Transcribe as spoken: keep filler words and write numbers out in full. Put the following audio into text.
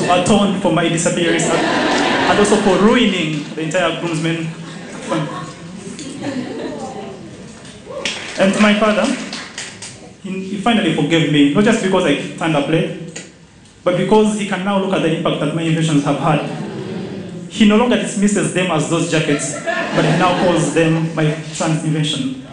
atone for my disappearance and, and also for ruining the entire groomsmen fund. And to my father, he, he finally forgave me, not just because I turned up late, but because he can now look at the impact that my inventions have had. He no longer dismisses them as those jackets, but he now calls them my son's invention.